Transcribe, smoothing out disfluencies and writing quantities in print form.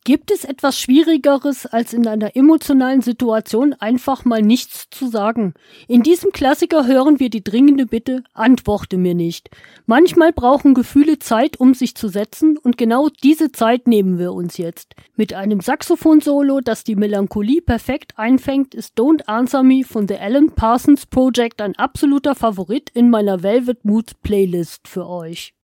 Gibt es etwas Schwierigeres, als in einer emotionalen Situation einfach mal nichts zu sagen? In diesem Klassiker hören wir die dringende Bitte: Antworte mir nicht. Manchmal brauchen Gefühle Zeit, um sich zu setzen, und genau diese Zeit nehmen wir uns jetzt. Mit einem Saxophon-Solo, das die Melancholie perfekt einfängt, ist Don't Answer Me von The Alan Parsons Project ein absoluter Favorit in meiner Velvet Moods Playlist für euch.